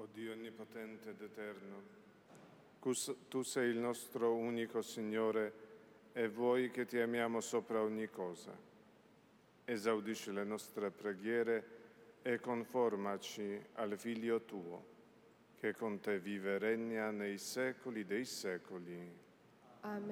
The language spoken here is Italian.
O Dio onnipotente ed eterno, tu sei il nostro unico Signore e vuoi che ti amiamo sopra ogni cosa. Esaudisci le nostre preghiere e conformaci al Figlio tuo, che con te vive e regna nei secoli dei secoli. Amen.